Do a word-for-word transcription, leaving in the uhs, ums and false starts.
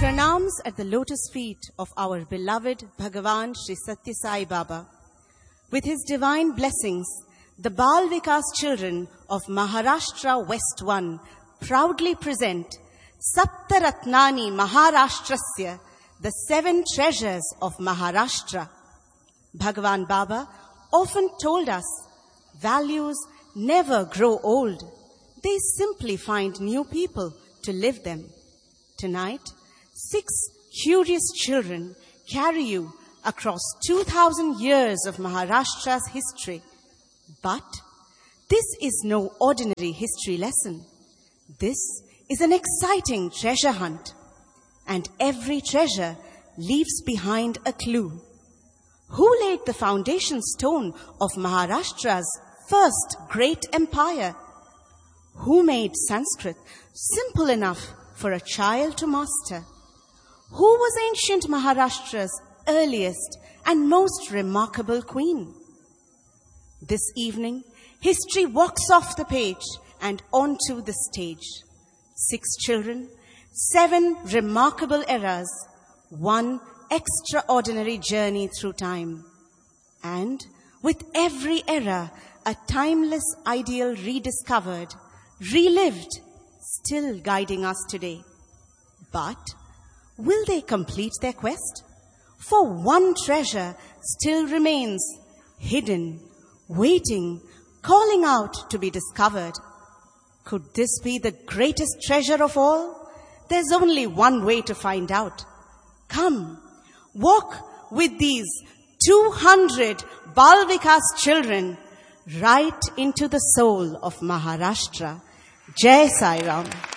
Pranams at the lotus feet of our beloved Bhagavan Sri Satya Sai Baba. With his divine blessings, the Bal Vikas children of Maharashtra West one proudly present Saptaratnani Maharashtrasya, the seven treasures of Maharashtra. Bhagavan Baba often told us, values never grow old. They simply find new people to live them. Tonight, six curious children carry you across two thousand years of Maharashtra's history. But this is no ordinary history lesson. This is an exciting treasure hunt. And every treasure leaves behind a clue. Who laid the foundation stone of Maharashtra's first great empire? Who made Sanskrit simple enough for a child to master? Who was ancient Maharashtra's earliest and most remarkable queen? This evening, history walks off the page and onto the stage. Six children, seven remarkable eras, one extraordinary journey through time. And with every era, a timeless ideal rediscovered, relived, still guiding us today. But will they complete their quest? For one treasure still remains hidden, waiting, calling out to be discovered. Could this be the greatest treasure of all? There's only one way to find out. Come, walk with these two hundred Bal Vikas children right into the soul of Maharashtra. Jai Sai Ram.